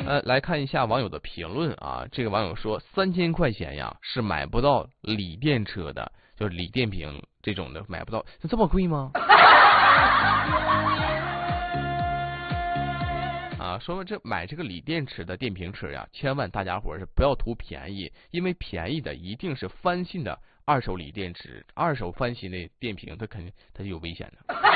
来看一下网友的评论啊。这个网友说，3000块钱呀是买不到锂电车的，就是锂电瓶这种的买不到，这么贵吗？啊，说这买这个锂电池的电瓶车呀，千万大家伙是不要图便宜，因为便宜的一定是翻新的二手锂电池，二手翻新的电瓶，它肯定它就有危险的。